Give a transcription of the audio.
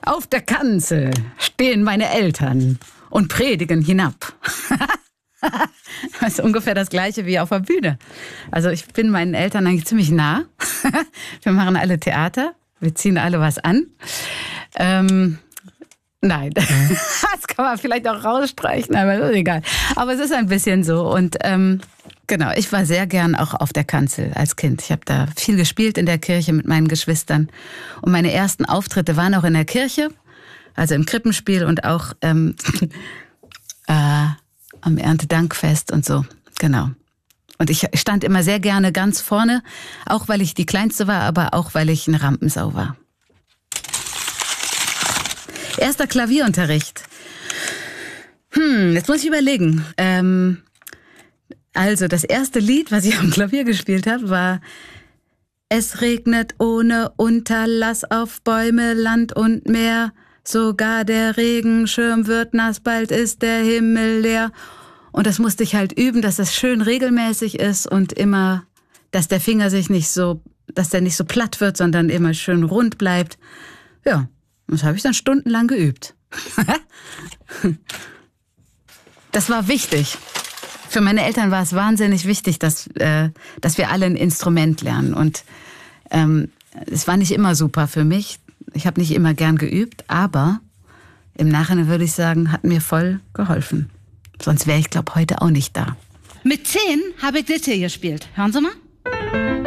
Auf der Kanzel stehen meine Eltern und predigen hinab. Das ist ungefähr das Gleiche wie auf der Bühne. Also ich bin meinen Eltern eigentlich ziemlich nah. Wir machen alle Theater, wir ziehen alle was an. Nein, das kann man vielleicht auch rausstreichen, aber das ist egal. Aber es ist ein bisschen so. Und genau, ich war sehr gern auch auf der Kanzel als Kind. Ich habe da viel gespielt in der Kirche mit meinen Geschwistern. Und meine ersten Auftritte waren auch in der Kirche, also im Krippenspiel und auch am Erntedankfest und so, genau. Und ich stand immer sehr gerne ganz vorne, auch weil ich die Kleinste war, aber auch weil ich eine Rampensau war. Erster Klavierunterricht. Jetzt muss ich überlegen. Also das erste Lied, was ich am Klavier gespielt habe, war Es regnet ohne Unterlass auf Bäume, Land und Meer. Sogar der Regenschirm wird nass, bald ist der Himmel leer. Und das musste ich halt üben, dass das schön regelmäßig ist und immer, dass der Finger sich nicht so, dass der nicht so platt wird, sondern immer schön rund bleibt. Ja, das habe ich dann stundenlang geübt. Das war wichtig. Für meine Eltern war es wahnsinnig wichtig, dass wir alle ein Instrument lernen. Und es war nicht immer super für mich. Ich habe nicht immer gern geübt, aber im Nachhinein würde ich sagen, hat mir voll geholfen. Sonst wäre ich, glaube ich, heute auch nicht da. Mit 10 habe ich das hier gespielt. Hören Sie mal.